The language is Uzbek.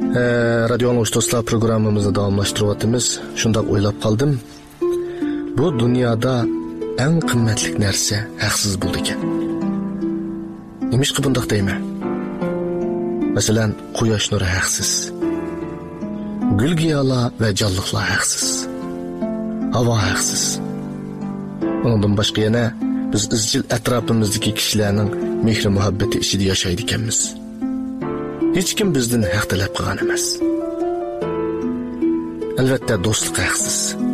Radio Anloş Dostlar programımızı davamlaştırıvatımız. Şundaq oylap qaldım. Bu dünyada en qimmatli narsa haqsiz bo'ldi ekan. Nimishqi bundaq deyman? Masalan, quyosh nuri haqsiz. Gul-giyolar va jonliqlar haqsiz. Havo haqsiz. Bundan boshqa yana biz izchil atrofimizdagi kishilarning mehr muhabbati ichida yashaydi ekanmiz. Hech kim bizdan haq talab qilgan emas. Albatta do'stlik haqsiz.